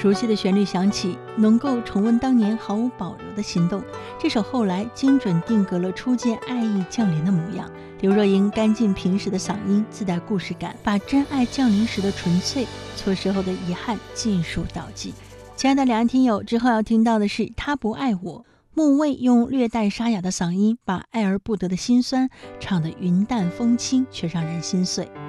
熟悉的旋律响起，能够重温当年毫无保留的心动。这首后来精准定格了初见爱意降临的模样。刘若英干净平实的嗓音自带故事感，把真爱降临时的纯粹、错失后的遗憾尽数道尽。亲爱的两岸听友，之后要听到的是《他不爱我》。莫蔚用略带沙哑的嗓音，把爱而不得的心酸唱得云淡风轻，却让人心碎。